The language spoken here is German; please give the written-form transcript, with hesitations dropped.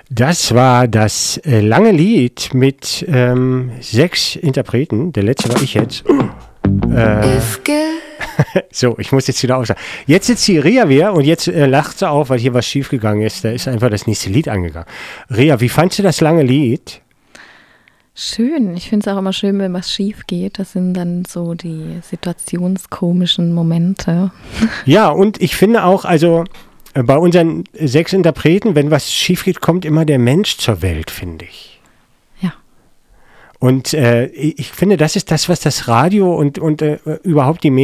Das war das lange Lied mit 6 Interpreten. Der letzte war ich jetzt. So, ich muss jetzt wieder aufsagen. Jetzt sitzt die Ria wieder und jetzt lacht sie auf, weil hier was schiefgegangen ist. Da ist einfach das nächste Lied angegangen. Ria, wie fandst du das lange Lied? Schön. Ich finde es auch immer schön, wenn was schief geht. Das sind dann so die situationskomischen Momente. Ja, und ich finde auch, also bei unseren 6 Interpreten, wenn was schief geht, kommt immer der Mensch zur Welt, finde ich. Ja. Und ich finde, das ist das, was das Radio und überhaupt die Medien